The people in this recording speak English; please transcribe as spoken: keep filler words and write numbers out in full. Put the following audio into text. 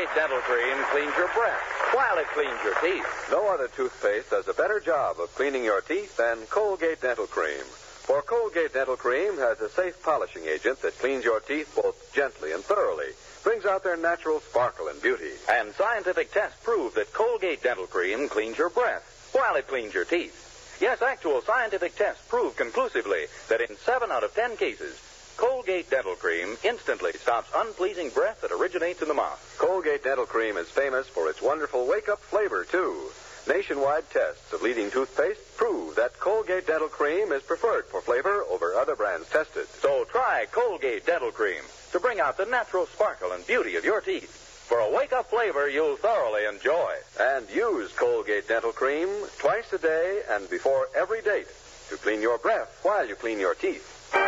Colgate Dental Cream cleans your breath while it cleans your teeth. No other toothpaste does a better job of cleaning your teeth than Colgate Dental Cream. For Colgate Dental Cream has a safe polishing agent that cleans your teeth both gently and thoroughly, brings out their natural sparkle and beauty. And scientific tests prove that Colgate Dental Cream cleans your breath while it cleans your teeth. Yes, actual scientific tests prove conclusively that in seven out of ten cases, Colgate Dental Cream instantly stops unpleasing breath that originates in the mouth. Colgate Dental Cream is famous for its wonderful wake-up flavor, too. Nationwide tests of leading toothpaste prove that Colgate Dental Cream is preferred for flavor over other brands tested. So try Colgate Dental Cream to bring out the natural sparkle and beauty of your teeth for a wake-up flavor you'll thoroughly enjoy. And use Colgate Dental Cream twice a day and before every date to clean your breath while you clean your teeth.